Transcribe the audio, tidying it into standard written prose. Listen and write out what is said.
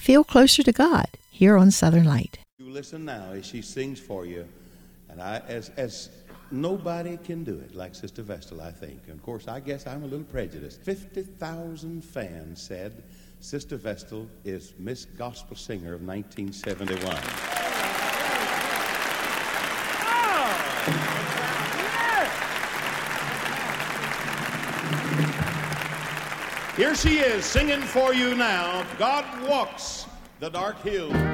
Feel closer to God here on Southern Light. You listen now as she sings for you, and as nobody can do it like Sister Vestal, I think. And of course, I guess I'm a little prejudiced. 50,000 fans said Sister Vestal is Miss Gospel Singer of 1971. Here she is singing for you now. God walks the dark hill.